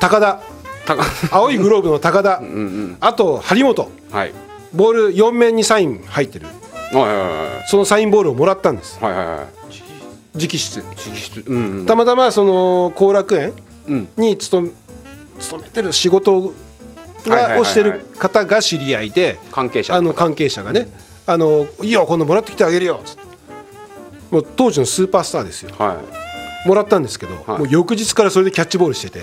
高田青いグローブの高田あと張本、はい、ボール4面にサイン入ってる、そのサインボールをもらったんです、直筆、たまたまその後楽園に勤めてる仕事をしてる方が知り合いで、関係者がね、いいよ今度もらってきてあげるよっつって、もう当時のスーパースターですよ、もらったんですけど、もう翌日からそれでキャッチボールしてて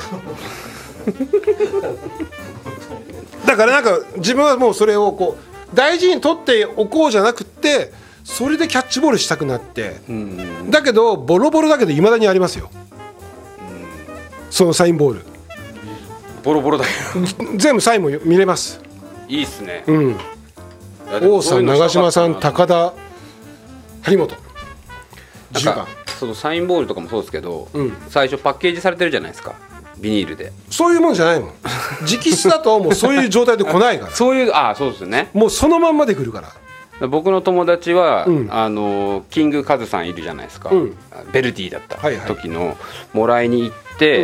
だからなんか自分はもうそれをこう大事に取っておこうじゃなくってそれでキャッチボールしたくなって、だけどボロボロだけどいまだにありますよ、そのサインボールボロボロだけど全部サインも見れます。 いいっすね、 王さん、長嶋さん、高田、張本、10番。 そのサインボールとかもそうですけど、最初パッケージされてるじゃないですか、ビニールで。 そういうもんじゃないもん直筆だともうそういう状態で来ないからそうですよね、もうそのまんまで来るから。 僕の友達は、キングカズさんいるじゃないですか、ベルディだった時のもらいに行って、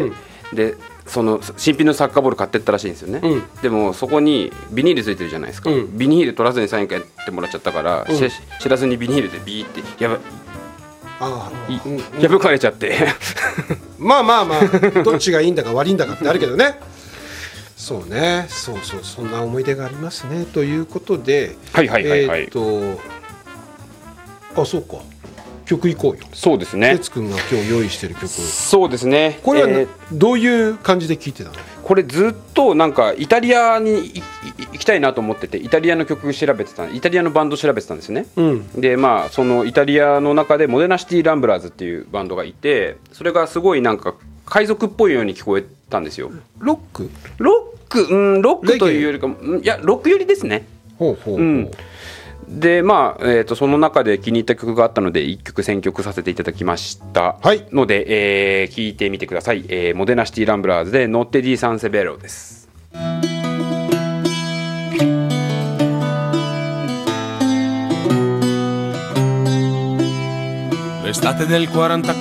でその新品のサッカーボール買ってったらしいんですよね、でもそこにビニールついてるじゃないですか、ビニール取らずにサイン書いてもらっちゃったから、知らずにビニールでビーって破かれちゃってまあどっちがいいんだか悪いんだかってあるけどねそうね、そうそんな思い出がありますね。ということで、そうか、曲いこうよ。 そうですね、 哲くんが今日用意してる曲。 そうですね、 これは、どういう感じで聴いてたの？ これずっとなんかイタリアに行きたいなと思ってて、イタリアの曲調べてた、イタリアのバンド調べてたんですよね、でそのイタリアの中でモデナシティランブラーズっていうバンドがいて、それがすごいなんか海賊っぽいように聞こえたんですよ。ロックというよりかも、いやロック寄りですね。でその中で気に入った曲があったので1曲選曲させていただきましたので、聴いてみてください。モデナシティランブラーズでノッテディサンセベロです。 L'estate del 44